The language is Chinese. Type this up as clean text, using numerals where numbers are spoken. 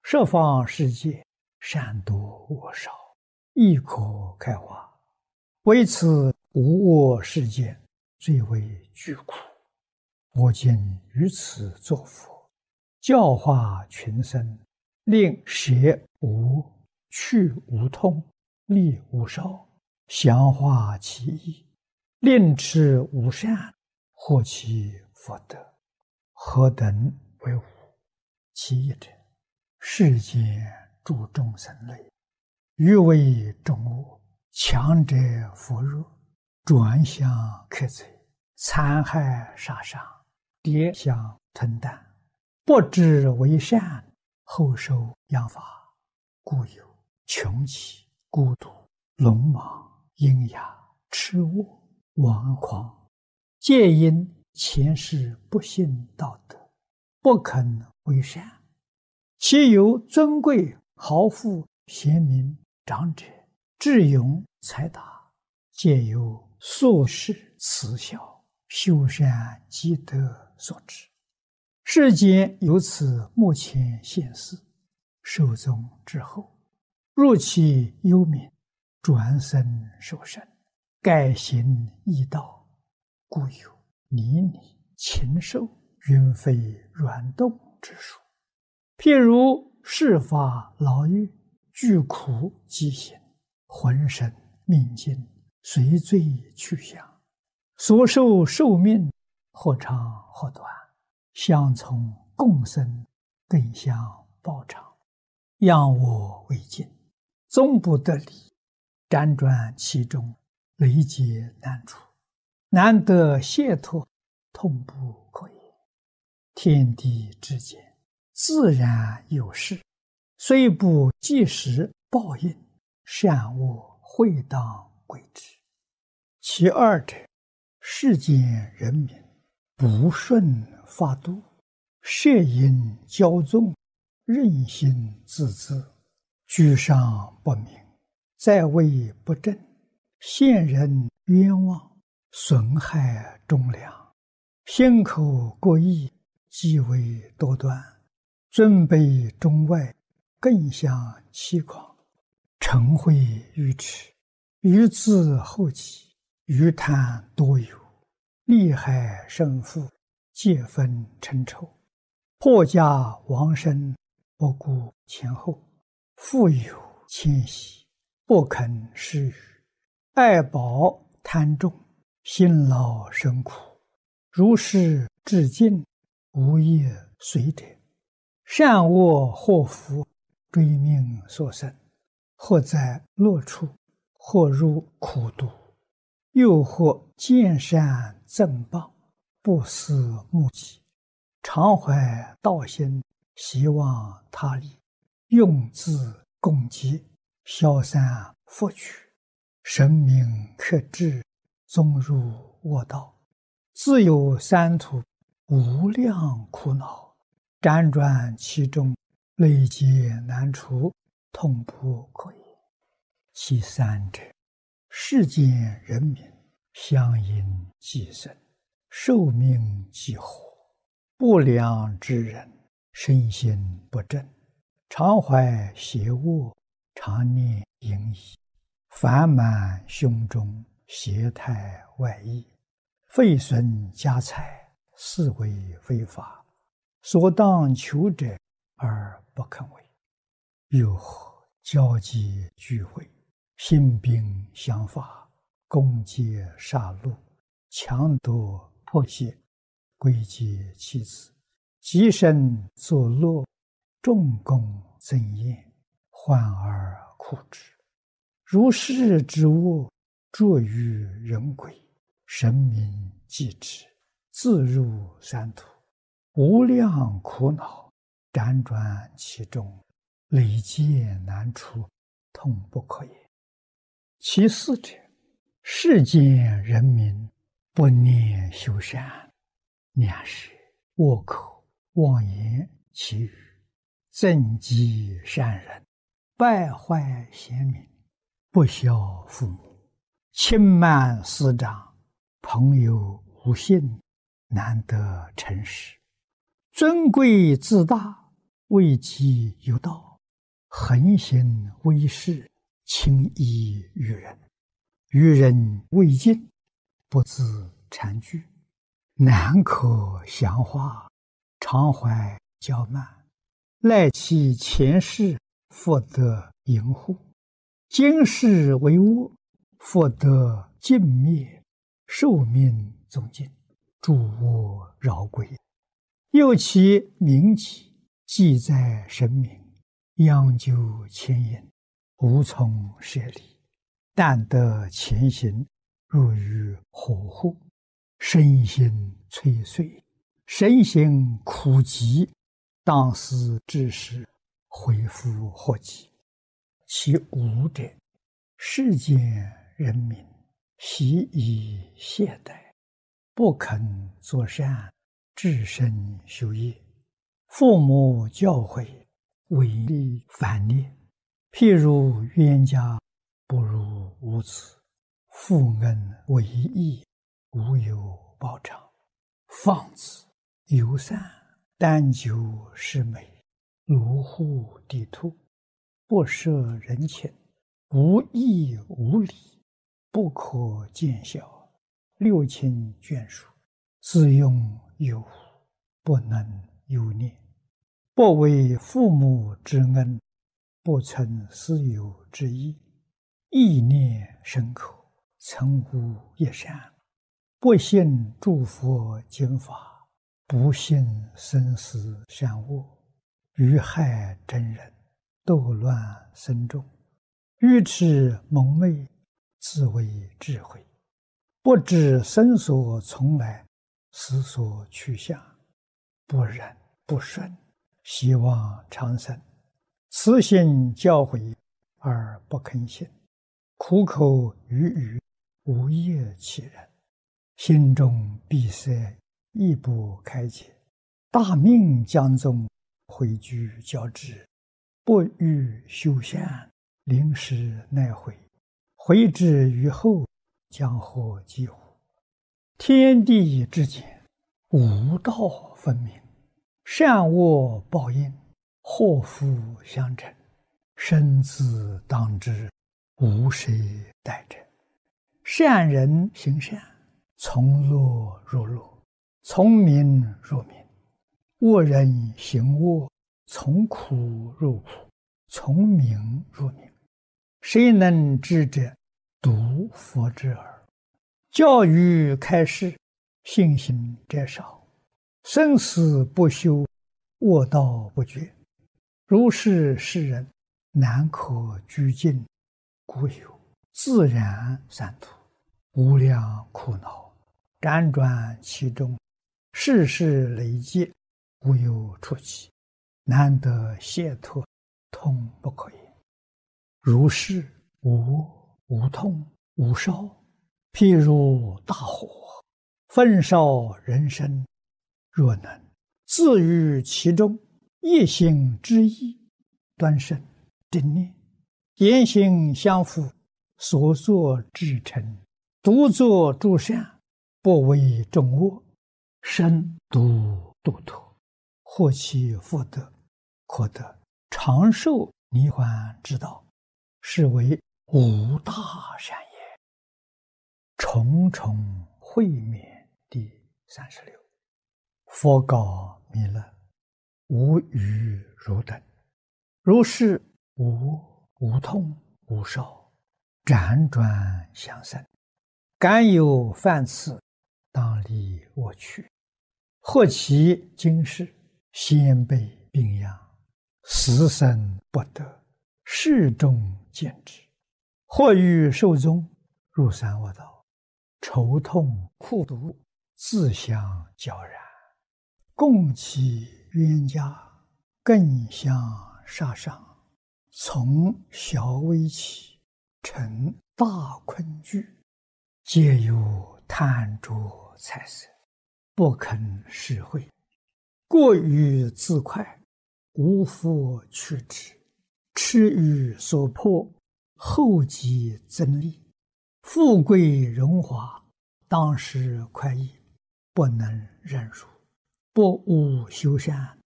十方世界善多恶少，亦可开化。为此无我世界最为具苦。我今于此作佛，教化群生，令舍无、去无痛，利无少，详化其意，令持无善，获其福德。何等为无？其一者，世间诸众生类，欲为众恶，强者扶弱，转向克贼，残害杀伤，跌相吞啖，不知为善，后受殃罚，故有穷奇、孤独、鲁莽、阴哑、痴误、顽狂，皆因前世不信道德，不肯为善。其由尊贵豪富贤明长者智勇才达，皆由宿世慈孝修善积德所致。世间由此目前现世，寿终之后，入其幽冥，转生受生，改行异道，故有泥泞、禽兽、云飞软动之术。譬如世法牢狱，具苦极刑，浑身命尽，随罪去向，所受寿命或长或短，相从共生，更相报偿，仰我为镜，终不得离，辗转其中，累劫难除，难得解脱，痛不可言。天地之间，自然有事，虽不即时报应，善恶会当归之。其二者，世间人民不顺法度，摄引骄纵，任性自恣，居上不明，在位不正，陷人冤枉，损害忠良，心口过意，极为多端，尊卑中外，更相欺诳，嗔恚愚痴，愚自后己，愚贪多有，利害胜负，皆分称仇，破家亡身，不顾前后，富有谦息，不肯施予，爱宝贪重，辛劳生苦，如是至尽，无业随者，善恶祸福，追命所生，或在乐处，或入苦毒，又或见善赠报，不思目己，常怀道心，希望他利，用自共济，消散福取，神明克制，终入恶道，自有三途，无量苦恼，辗转其中，累劫难除，痛不可言。其三者，世间人民相因寄生，寿命既活，不良之人，身心不正，常怀邪恶，常念淫逸，烦满胸中，邪态外溢，废损家财，是为非法，所当求者而不肯为。又或交际聚会，兴兵相伐，攻击杀戮，强夺迫胁，归结妻子，极身作乐，众功增宴，患而苦之。如是之恶，著于人鬼，神明继之，自入三途，无量苦恼，辗转其中，累劫难除，痛不可言。其四者，世间人民不念修善，两舌恶口妄言绮语，憎嫉善人，败坏贤明，不孝父母，轻慢师长，朋友无信，难得诚实，尊贵自大， 位极有道，恒行威势，轻易于人，于人未尽，不自禅具，难可详化，常怀骄慢，赖其前世，复得盈护，今世为恶，复得尽灭，寿命终尽，诸恶饶归。又其名己，记在神明，央究牵引，无从舍离，但得前行，入于火户，身心摧碎，身心苦极，当思之时，恢复祸及。其无者，世间人民习以懈怠，不肯作善，至身修业，父母教诲，违逆反逆。譬如冤家不如无子，父恩为义，无有报偿。放子游散，但求是美，如护地兔，不摄人情，无义无礼，不可见效，六亲眷属，自用有无，不能有念，不为父母之恩，不存私有之意，意念深刻，曾无一善，不信诸佛经法，不信生死善恶，愚害真人，斗乱僧众，愚痴蒙昧，自为智慧，不知生所从来，死所去向，不忍不顺，希望长生，慈心教诲而不肯信，苦口语语，无业其人，心中闭塞，亦不开解，大命将终，回居交织，不欲修善，临时奈悔，悔之于后，将获几乎？天地之间，无道分明，善恶报应，祸福相承，生自当之，无谁代者。善人行善，从乐入乐，从名入名；恶人行恶，从苦入苦，从名入名。谁能知者，独佛之耳。教育开示，信心者少，生死不休，恶道不绝。如是世人，难可居尽，故有自然三途，无量苦恼，辗转其中，世事累积，无有出期，难得解脱，痛不可言。如是无恶无痛无烧，譬如大火，焚烧人生，若能自于其中，一心之意，端身正念，言行相符，所作至诚，独作诸善，不为众恶，身独度脱，获其福德，可得长寿涅槃之道，是为无大善也。重重会面第36。佛告弥勒：无余汝等，如是无无痛无烧，辗转相生，敢有犯次，当离我去。或其今世，先辈病殃，死生不得，世众见之；或于寿终，入三恶道，愁痛苦毒，自相交然，共其冤家，更相杀伤，从小危起，成大困惧，皆有贪着财色，不肯施惠，过于自快，无复去之，痴于所迫，后继增利，富贵荣华，当时快意，不能忍辱，不务修善，